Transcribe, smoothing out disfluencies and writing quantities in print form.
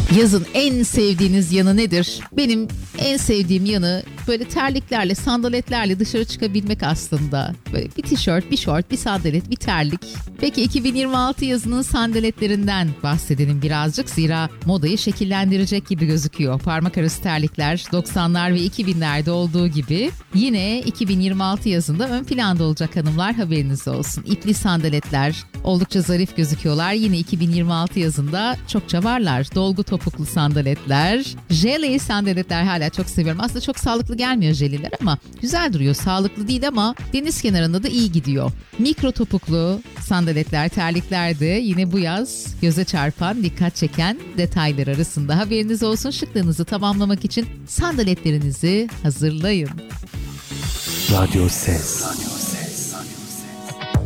Yazın en sevdiğiniz yanı nedir? Benim en sevdiğim yanı böyle terliklerle, sandaletlerle dışarı çıkabilmek aslında. Böyle bir tişört, bir şort, bir sandalet, bir terlik. Peki 2026 yazının sandaletlerinden bahsedelim birazcık. Zira modayı şekillendirecek gibi gözüküyor. Parmak arası terlikler 90'lar ve 2000'lerde olduğu gibi yine 2026 yazında ön planda olacak hanımlar, haberiniz olsun. İpli sandaletler oldukça zarif gözüküyorlar. Yine 2026 yazında çokça varlar. Dolgu topuklu sandaletler, jelly sandaletler hala çok seviyorum. Aslında çok sağlıklı gelmiyor jeliler ama güzel duruyor. Sağlıklı değil ama deniz kenarında da iyi gidiyor. Mikro topuklu sandaletler, terlikler de yine bu yaz göze çarpan, dikkat çeken detaylar arasında. Haberiniz olsun, şıklığınızı tamamlamak için sandaletlerinizi hazırlayın. Radyo Ses.